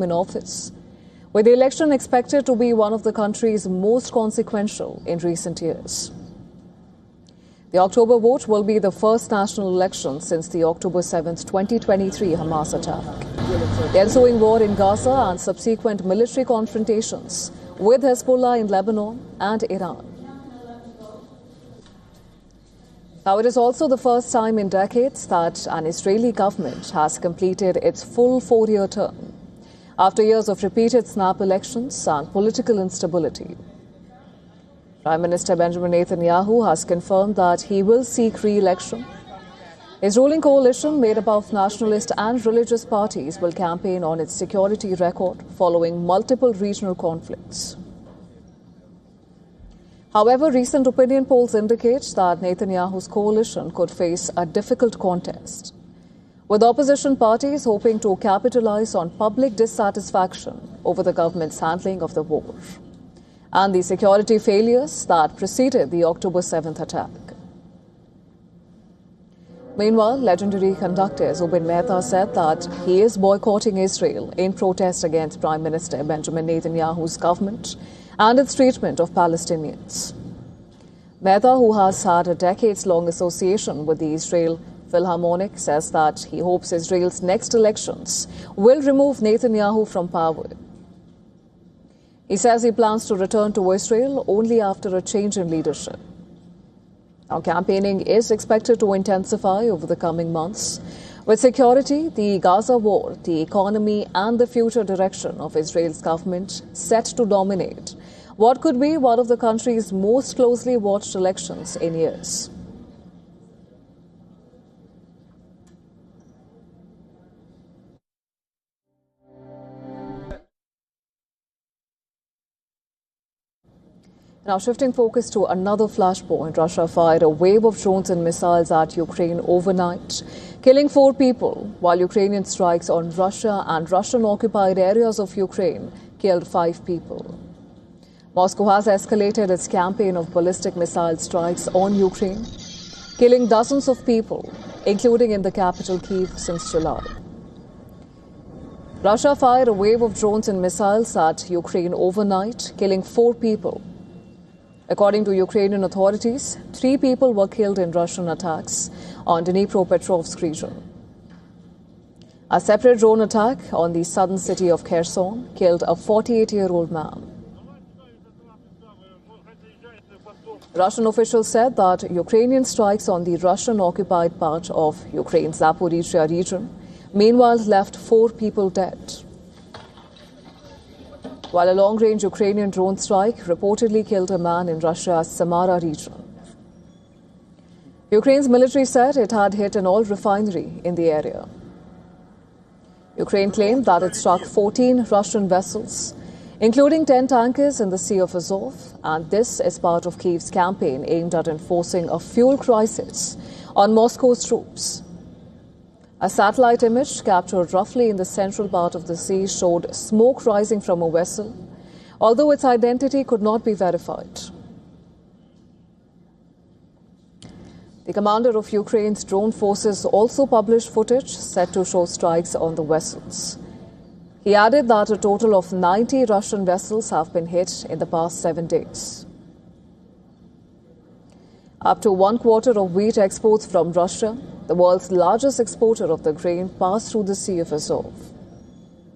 term in office, with the election expected to be one of the country's most consequential in recent years. The October vote will be the first national election since the October 7, 2023 Hamas attack. The ensuing war in Gaza and subsequent military confrontations with Hezbollah in Lebanon and Iran. Now, it is also the first time in decades that an Israeli government has completed its full 4-year term, after years of repeated snap elections and political instability. Prime Minister Benjamin Netanyahu has confirmed that he will seek re-election. His ruling coalition, made up of nationalist and religious parties, will campaign on its security record following multiple regional conflicts. However, recent opinion polls indicate that Netanyahu's coalition could face a difficult contest, with opposition parties hoping to capitalize on public dissatisfaction over the government's handling of the war and the security failures that preceded the October 7th attack. Meanwhile, legendary conductor Zubin Mehta said that he is boycotting Israel in protest against Prime Minister Benjamin Netanyahu's government and its treatment of Palestinians. Mehta, who has had a decades-long association with the Israel Philharmonic, says that he hopes Israel's next elections will remove Netanyahu from power. He says he plans to return to Israel only after a change in leadership. Now, campaigning is expected to intensify over the coming months, with security, the Gaza war, the economy and the future direction of Israel's government set to dominate what could be one of the country's most closely watched elections in years. Now, shifting focus to another flashpoint, Russia fired a wave of drones and missiles at Ukraine overnight, killing 4 people, while Ukrainian strikes on Russia and Russian-occupied areas of Ukraine killed 5 people. Moscow has escalated its campaign of ballistic missile strikes on Ukraine, killing dozens of people, including in the capital Kyiv, since July. Russia fired a wave of drones and missiles at Ukraine overnight, killing 4 people. According to Ukrainian authorities, 3 people were killed in Russian attacks on Dnipropetrovsk region. A separate drone attack on the southern city of Kherson killed a 48-year-old man. Russian officials said that Ukrainian strikes on the Russian-occupied part of Ukraine's Zaporizhzhia region meanwhile left 4 people dead, while a long-range Ukrainian drone strike reportedly killed a man in Russia's Samara region. Ukraine's military said it had hit an oil refinery in the area. Ukraine claimed that it struck 14 Russian vessels, including 10 tankers in the Sea of Azov, and this is part of Kyiv's campaign aimed at enforcing a fuel crisis on Moscow's troops. A satellite image captured roughly in the central part of the sea showed smoke rising from a vessel, although its identity could not be verified. The commander of Ukraine's drone forces also published footage said to show strikes on the vessels. He added that a total of 90 Russian vessels have been hit in the past 7 days. Up to 1/4 of wheat exports from Russia, the world's largest exporter of the grain, passed through the Sea of Azov.